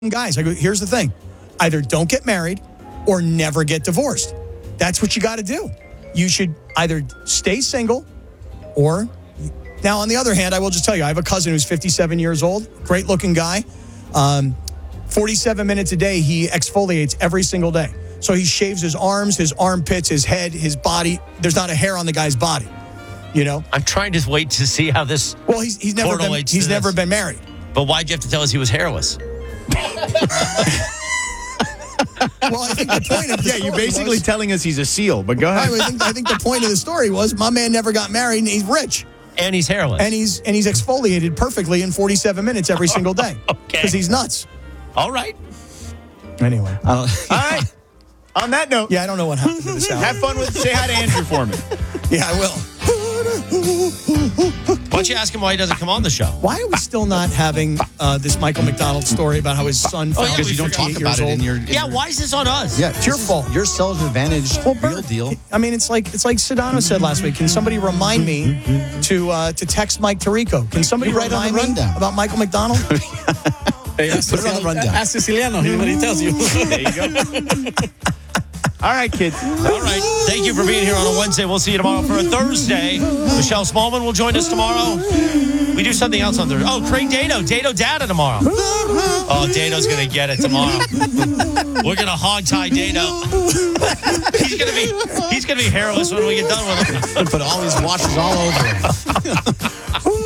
guys. I go, here's the thing. Either don't get married or never get divorced. That's what you got to do. You should either stay single or... Now, on the other hand, I will just tell you, I have a cousin who's 57 years old, great-looking guy. 47 minutes a day, he exfoliates every single day. So he shaves his arms, his armpits, his head, his body. There's not a hair on the guy's body, you know? I'm trying to wait to see how this he's never been married. But why'd you have to tell us he was hairless? Well, I think the point of the story you're basically telling us he's a seal, but go ahead. I think the point of the story was my man never got married and he's rich. And he's hairless. And he's exfoliated perfectly in 47 minutes every single day. Okay. Because he's nuts. All right. Anyway. All right. On that note. Yeah, I don't know what happened to this hour. Have fun with Say hi to Andrew for me. Yeah, I will. Why don't you ask him why he doesn't come on the show? Why are we still not having this Michael McDonald story about how his son found Because you don't talk about it in your... Yeah, why is this on us? Yeah, it's your fault. Your self-advantage, real deal. I mean, it's like Sedano said last week. Can somebody remind me to text Mike Tirico? Can somebody remind me about Michael McDonald? Put it on the rundown. Ask Siciliano. He's what he tells you. There you go. All right, kids. All right. Thank you for being here on a Wednesday. We'll see you tomorrow for a Thursday. Michelle Smallman will join us tomorrow. We do something else on Thursday. Oh, Craig Dado. Dado Data tomorrow. Oh, Dado's going to get it tomorrow. We're going to hog-tie Dado. He's going to be hairless when we get done with him. Put all these washes all over him.